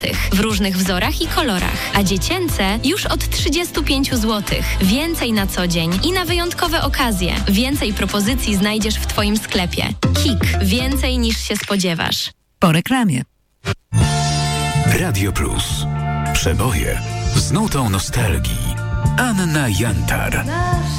w różnych wzorach i kolorach, a dziecięce już od 35 zł. Więcej na co dzień i na wyjątkowe okazje. Więcej propozycji znajdziesz w Twoim sklepie. KiK. Więcej niż się spodziewasz. Po reklamie. Radio Plus. Przeboje z nutą nostalgii. Anna Jantar.